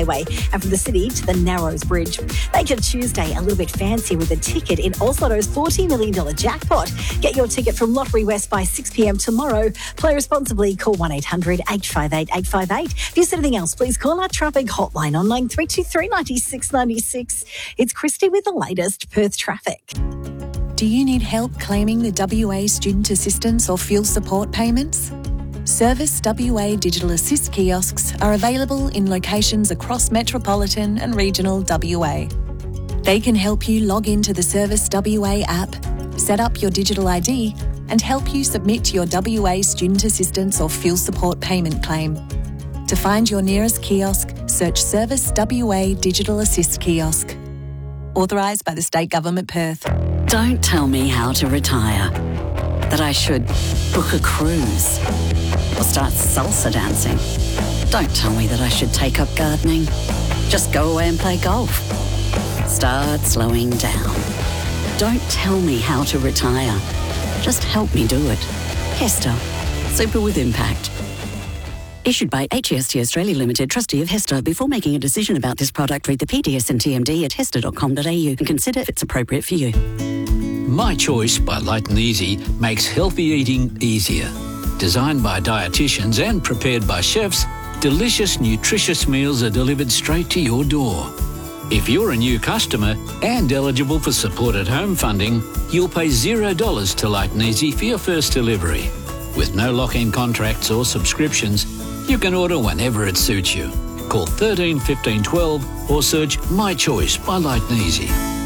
Highway and from the city to the Narrows Bridge. Make your Tuesday a little bit fancy with a ticket in Oz Lotto's $40 million jackpot. Get your ticket from Lottery West by 6 p.m. tomorrow. Play responsibly. Call 1-800-858-858. If you see anything else, please call our traffic hotline on line 323 96 96. It's Christy with the latest Perth traffic. Do you need help claiming the WA Student Assistance or fuel support payments? Service WA Digital Assist kiosks are available in locations across metropolitan and regional WA. They can help you log into the Service WA app, set up your digital ID, and help you submit your WA Student Assistance or fuel support payment claim. To find your nearest kiosk, search Service WA Digital Assist kiosk. Authorised by the State Government Perth. Don't tell me how to retire. That I should book a cruise or start salsa dancing. Don't tell me that I should take up gardening. Just go away and play golf. Start slowing down. Don't tell me how to retire. Just help me do it. Hester. Super with impact. Issued by HEST Australia Limited, trustee of Hester. Before making a decision about this product, read the PDS and TMD at hester.com.au and consider if it's appropriate for you. My Choice by Light and Easy makes healthy eating easier. Designed by dietitians and prepared by chefs, delicious, nutritious meals are delivered straight to your door. If you're a new customer and eligible for supported home funding, you'll pay $0 to Light and Easy for your first delivery. With no lock-in contracts or subscriptions, you can order whenever it suits you. Call 13 15 12 or search My Choice by Light and Easy.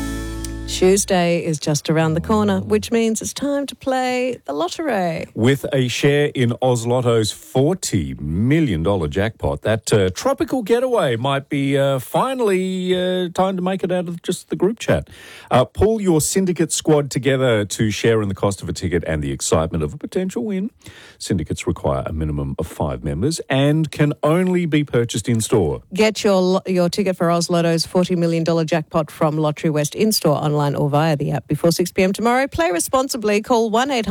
Tuesday is just around the corner, which means it's time to play the lottery. With a share in Oz Lotto's $40 million jackpot, that tropical getaway might be finally time to make it out of just the group chat. Pull your syndicate squad together to share in the cost of a ticket and the excitement of a potential win. Syndicates require a minimum of 5 members and can only be purchased in-store. Get your ticket for Oz Lotto's $40 million jackpot from Lottery West in-store, online or via the app before 6 p.m. tomorrow. Play responsibly. Call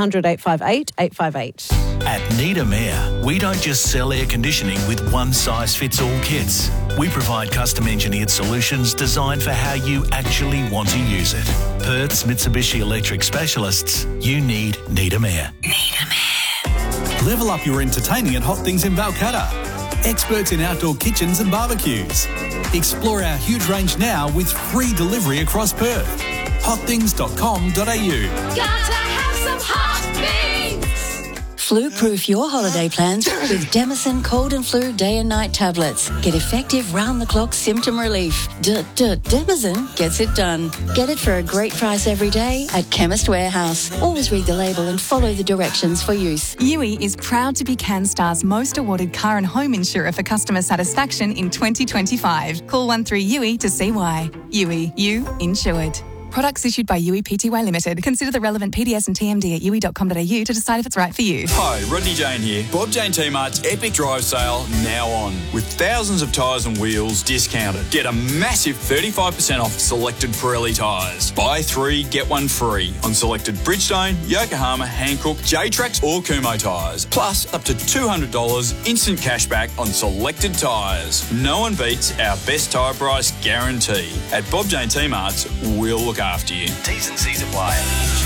1-800-858-858. At Needham Air, we don't just sell air conditioning with one-size-fits-all kits. We provide custom-engineered solutions designed for how you actually want to use it. Perth's Mitsubishi Electric specialists, you need Needham Air. Needham Air. Level up your entertaining at Hot Things in Balcatta. Experts in outdoor kitchens and barbecues. Explore our huge range now with free delivery across Perth. Hotthings.com.au. Gotta have some hot things. Flu-proof your holiday plans with Demison Cold and Flu Day and Night tablets. Get effective round-the-clock symptom relief. Demison gets it done. Get it for a great price every day at Chemist Warehouse. Always read the label and follow the directions for use. Yui is proud to be CanStar's most awarded car and home insurer for customer satisfaction in 2025. Call 13-YUI to see why. Yui, you insured. Products issued by Yui Pty Limited. Consider the relevant PDS and TMD at yui.com.au to decide if it's right for you. Hi, Rodney Jane here. Bob Jane T-Mart's Epic Drive Sale now on. With thousands of tyres and wheels discounted. Get a massive 35% off selected Pirelli tyres. Buy 3, get 1 free on selected Bridgestone, Yokohama, Hankook, J-Trax or Kumho tyres. Plus up to $200 instant cashback on selected tyres. No one beats our best tyre price guarantee. At Bob Jane T-Mart's, we'll look after you. T's and C's apply.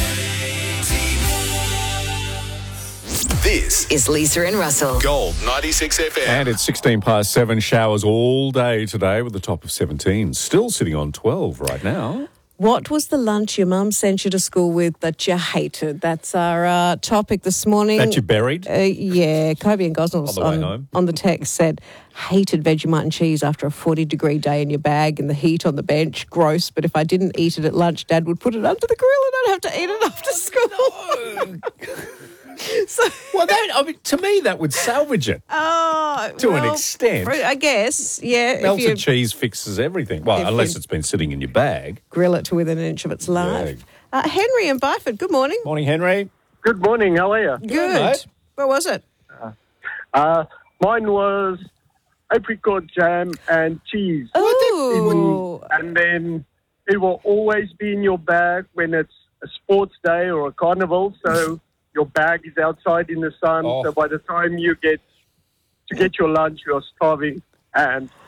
This is Lisa and Russell. Gold 96 FM. And it's 16 past 7, showers all day today with a top of 17. Still sitting on 12 right now. What was the lunch your mum sent you to school with that you hated? That's our topic this morning. That you buried? Yeah, Kobe and Gosnells on the text said, hated Vegemite and cheese after a 40-degree day in your bag in the heat on the bench. Gross, but if I didn't eat it at lunch, Dad would put it under the grill and I'd have to eat it after school. No. To me, that would salvage it. To an extent. I guess, yeah. Melted cheese fixes everything. Well, unless it's been sitting in your bag. Grill it to within an inch of its life. Henry in Byford, good morning. Morning, Henry. Good morning, how are you? Good. What was it? Mine was apricot jam and cheese. Oh. And then it will always be in your bag when it's a sports day or a carnival, so your bag is outside in the sun, so by the time you get your lunch, you're starving, and